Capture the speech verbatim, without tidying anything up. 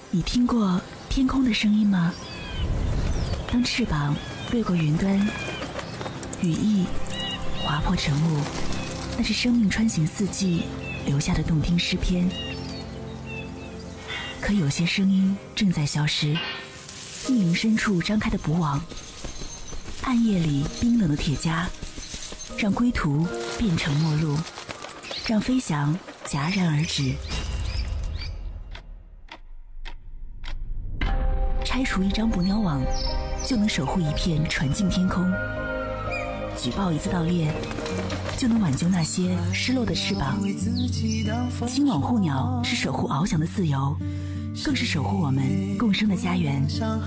你听过天空的声音吗？当翅膀掠过云端，羽翼划破晨雾，那是生命穿行四季留下的动听诗篇。可有些声音正在消失，密林深处张开的捕网，暗夜里冰冷的铁枷，让归途变成陌路，让飞翔戛然而止。拆除一张捕鸟网，就能守护一片纯净天空；举报一次盗猎，就能挽救那些失落的翅膀。金网护鸟是守护翱翔的自由，更是守护我们共生的家园。